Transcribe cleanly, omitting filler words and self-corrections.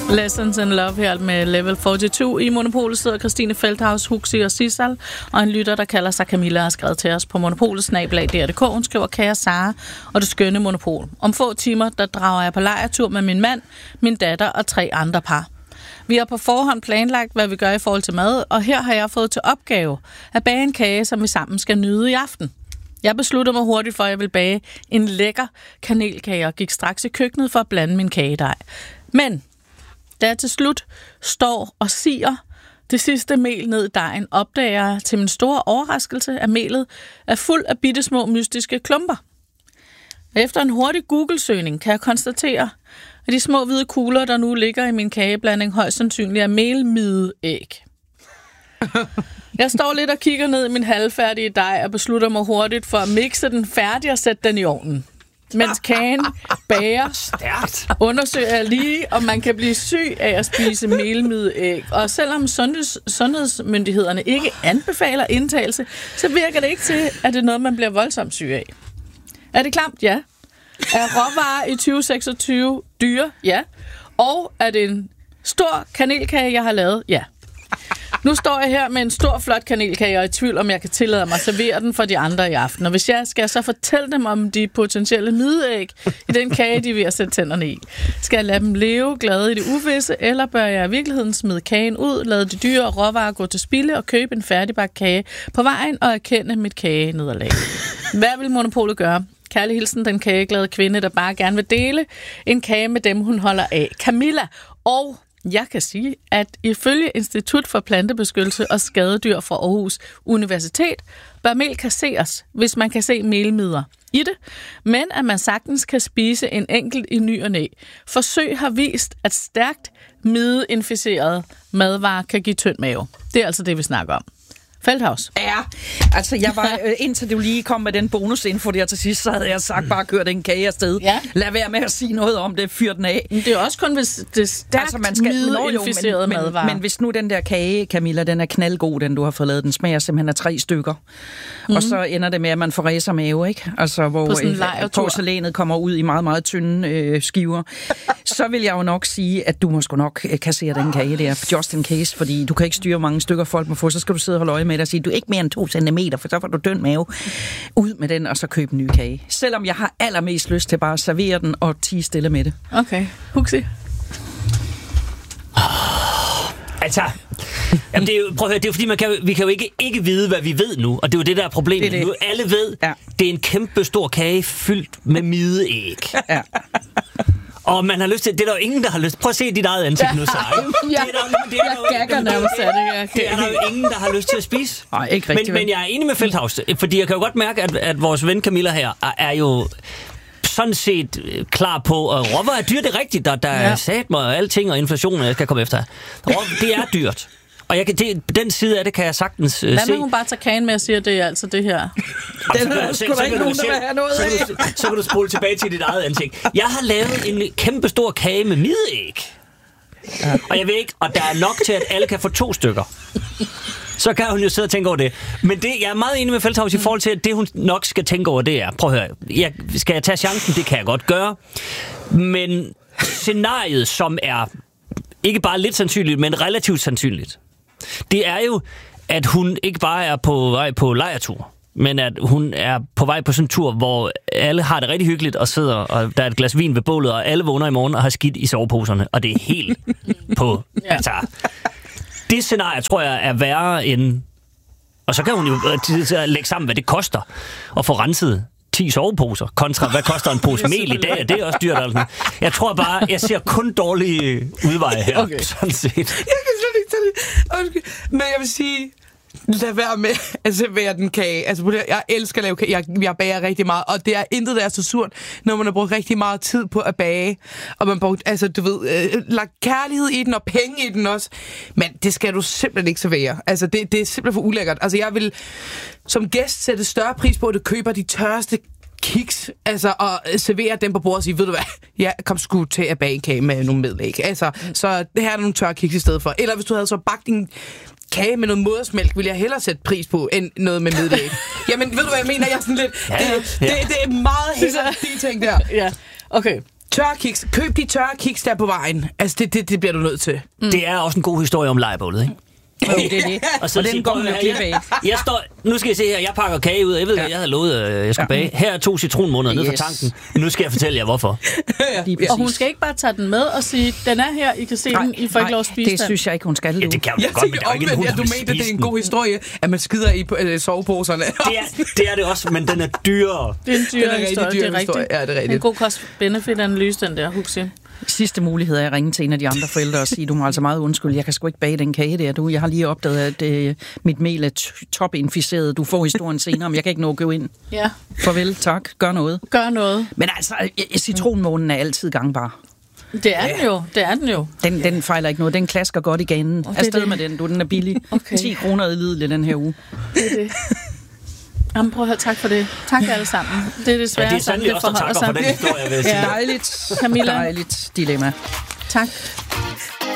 Lessons in Love her med Level 42. I Monopolet sidder Christine Feldhaus, Huxi og Sissal, og en lytter, der kalder sig Camilla, har skrevet til os på monopolet@dr.dk. Hun skriver: Kære Sara og det skønne Monopol. Om få timer, der drager jeg på lejrtur med min mand, min datter og 3 andre par. Vi har på forhånd planlagt, hvad vi gør i forhold til mad, og her har jeg fået til opgave at bage en kage, som vi sammen skal nyde i aften. Jeg besluttede mig hurtigt for, at jeg vil bage en lækker kanelkage og gik straks i køkkenet for at blande min kagedej. Men da jeg til slut står og sier det sidste mel ned i dejen, opdager jeg til min store overraskelse, at melet er fuld af bittesmå mystiske klumper. Efter en hurtig Google-søgning kan jeg konstatere, at de små hvide kugler, der nu ligger i min kageblanding, højst sandsynligt er melmideæg. Jeg står lidt og kigger ned i min halvfærdige dej og beslutter mig hurtigt for at mixe den færdig og sætte den i ovnen. Mens kagen bager, undersøger jeg lige, om man kan blive syg af at spise melmideæg. Og selvom sundhedsmyndighederne ikke anbefaler indtagelse, så virker det ikke til, at det er noget, man bliver voldsomt syg af. Er det klamt? Ja. Er råvarer i 2026 dyre? Ja. Og er det en stor kanelkage, jeg har lavet? Ja. Nu står jeg her med en stor, flot kanelkage og er i tvivl, om jeg kan tillade mig at servere den for de andre i aften. Og hvis jeg skal så fortælle dem om de potentielle mideæg i den kage, de vil at sætte tænderne i. Skal jeg lade dem leve glade i det uvisse, eller bør jeg i virkeligheden smide kagen ud, lade de dyre råvarer gå til spilde og købe en færdigbagt kage på vejen og erkende mit kagenederlag? Hvad vil Monopolet gøre? Kærlig hilsen, den kageglade kvinde, der bare gerne vil dele en kage med dem, hun holder af. Camilla. Og jeg kan sige, at ifølge Institut for Plantebeskyttelse og Skadedyr fra Aarhus Universitet, bør mel kasseres, hvis man kan se melmider i det, men at man sagtens kan spise en enkelt i ny og næ. Forsøg har vist, at stærkt mideinficerede madvarer kan give tynd mave. Det er altså det, vi snakker om. Feldhaus. Ja, altså jeg var, indtil du lige kom med den bonusinfo der til sidst, så havde jeg sagt bare kør den kage afsted. Ja. Lad være med at sige noget om det, fyr den af. Men det er også kun, hvis det er stærkt midinficerede madvarer. Men hvis nu den der kage, Camilla, den er knaldgod, den du har fået lavet, den smager simpelthen af 3 stykker. Og så ender det med, at man får ræser mave, ikke? Altså hvor porcelænet kommer ud i meget, meget tynde skiver. Så vil jeg jo nok sige, at du må sgu nok kassere den kage der, just in case, fordi du kan ikke styre, mange stykker folk må få, så skal du sidde og holde øje med og sige, du er ikke mere end 2 centimeter, for så får du døn mave. Ud med den, og så køb en ny kage. Selvom jeg har allermest lyst til bare at servere den og tie stille med det. Okay. Huxi? Altså, jamen det er jo, prøv at høre, det er jo fordi, vi kan jo ikke vide, hvad vi ved nu, og det er jo det, der er problemet. Det. Nu alle ved, det er en kæmpe stor kage fyldt med mideæg. Ja. Og man har lyst til, det er der jo ingen, der har lyst til. Prøv at se dit eget ansigt nu, Sara. Det er der jo ingen, der har lyst til at spise. Nej, ikke rigtigt. Men jeg er enig med Feldhaus, fordi jeg kan jo godt mærke, at vores ven Camilla her er jo sådan set klar på, at råvarer er dyrt, det er rigtigt. Der er satmer og alting, og inflation, jeg skal komme efter. Det er dyrt. Og den side af det kan jeg sagtens se. Hvad med hun bare tager kagen med og siger, det er altså det her? Så kan du spole tilbage til dit eget ansigt. Jeg har lavet en kæmpe stor kage med mideæg. Og jeg ved ikke, og der er nok til, at alle kan få 2 stykker. Så kan hun jo sidde og tænke over det. Men jeg er meget enig med Feldhaus i forhold til, at det hun nok skal tænke over, det er, prøv at høre, skal jeg tage chancen? Det kan jeg godt gøre. Men scenariet, som er ikke bare lidt sandsynligt, men relativt sandsynligt, det er jo, at hun ikke bare er på vej på lejrtur, men at hun er på vej på sådan en tur, hvor alle har det rigtig hyggeligt og sidder, og der er et glas vin ved bålet, og alle vågner i morgen og har skidt i soveposerne, og det er helt på... Altså, det scenarie, tror jeg, er værre end... Og så kan hun jo lægge sammen, hvad det koster at få renset 10 soveposer, kontra hvad koster en pose mel i dag, det er også dyrt. Altså. Jeg tror bare, jeg ser kun dårlige udveje her, okay. Sådan set. Jeg kan slet ikke tage det. Men jeg vil sige, lad være med at servere den kage. Altså, jeg elsker at lave kage. Jeg bager rigtig meget, og det er intet, der er så surt, når man har brugt rigtig meget tid på at bage, og man brugt, altså, du ved, lagt kærlighed i den, og penge i den også. Men det skal du simpelthen ikke servere. Altså, det er simpelthen for ulækkert. Altså, jeg vil som gæst sætte større pris på, at du køber de tørreste kiks, altså, og servere dem på bordet og sige, ved du hvad, jeg kom sgu til at bage en kage med nogle medlæg. Altså, så her er der nogle tørre kiks i stedet for. Eller hvis du havde så bagt din kage med noget modersmælk, vil jeg hellere sætte pris på, end noget med medlæg. Jamen, ved du hvad jeg mener? Jeg er sådan lidt... Det er meget helt de ting der. Ja, okay. Tørre kiks. Køb de tørre kiks der på vejen. Altså, det bliver du nødt til. Det er også en god historie om lejrbålet, ikke? Det er det. Og så den går man jo glip af. Nu skal I se her, jeg pakker kage ud. Jeg ved, jeg havde lovet, jeg skulle bage. Her er 2 citronmåneder ned fra tanken. Nu skal jeg fortælle jer, hvorfor. Og hun skal ikke bare tage den med og sige, den er her, I kan se den, I får ikke lov at spise den. Det synes jeg ikke, hun skal. Ja, det kan hun godt, men der er ikke en hund, du mente, det er en god historie, at man skider i soveposerne. Det er det også, men den er dyrere. Det er en dyrere historie, det er rigtigt. Ja, det er rigtigt. En god cost-benefit-analyse, den der, Huxi. Sidste mulighed er at ringe til en af de andre forældre og sige, du må altså meget undskylde, jeg kan sgu ikke bage den kage der, du. Jeg har lige opdaget, at mit mel er topinficeret. Du får historien senere, men jeg kan ikke nå at gå ind. Ja. Farvel, tak. Gør noget. Gør noget. Men altså, citronmånen er altid gangbar. Det er den jo. Den fejler ikke noget. Den klasker godt i ganen. Afsted med den, du. Den er billig. Okay. 10 kroner i Lidl den her uge. Det er det. Jamen, prøv at høre, tak for det. Tak alle sammen. Det er desværre det er sandelig også, der takker for den historie, vil jeg sige. Dejligt. Camilla. Dejligt dilemma. Tak.